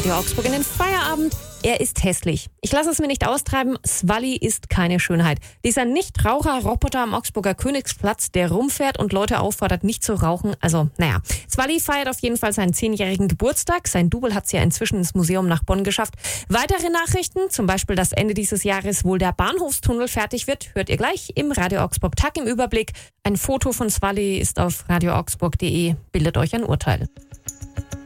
Radio Augsburg in den Feierabend. Er ist hässlich. Ich lasse es mir nicht austreiben. Swally ist keine Schönheit. Dieser Nichtraucher-Roboter am Augsburger Königsplatz, der rumfährt und Leute auffordert, nicht zu rauchen. Also, naja. Swally feiert auf jeden Fall seinen 10-jährigen Geburtstag. Sein Double hat es ja inzwischen ins Museum nach Bonn geschafft. Weitere Nachrichten, zum Beispiel, dass Ende dieses Jahres wohl der Bahnhofstunnel fertig wird, hört ihr gleich im Radio Augsburg Tag im Überblick. Ein Foto von Swally ist auf radioaugsburg.de. Bildet euch ein Urteil.